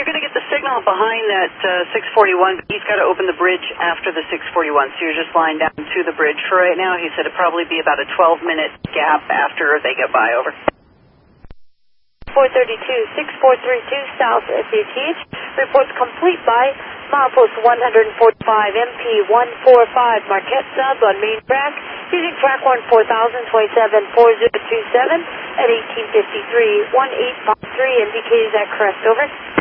You're going to get the signal behind that 641, but he's got to open the bridge after the 641, so you're just flying down to the bridge. For right now, he said it'd probably be about a 12-minute gap after they get by. Over. 432, 6432 South SATH. Reports complete by milepost 145, MP 145, Marquette Sub on main track, using track 1 4000, 274027 at 1853, 1853, indicated at crest. Over.